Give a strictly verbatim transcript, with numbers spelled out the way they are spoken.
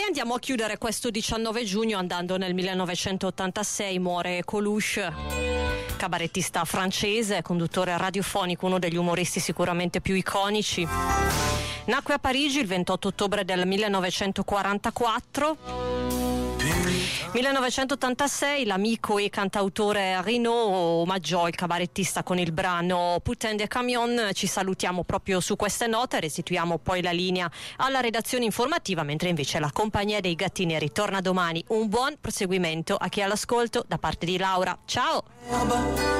andiamo a chiudere questo diciannove giugno andando nel millenovecentottantasei. Muore Coluche, cabarettista francese, conduttore radiofonico, uno degli umoristi sicuramente più iconici. Nacque a Parigi il ventotto ottobre del millenovecentoquarantaquattro. millenovecentottantasei l'amico e cantautore Renaud omaggiò il cabarettista con il brano Putain de Camion. Ci salutiamo proprio su queste note, restituiamo poi la linea alla redazione informativa, mentre invece la compagnia dei gattini ritorna domani. Un buon proseguimento a chi è all'ascolto da parte di Laura. Ciao!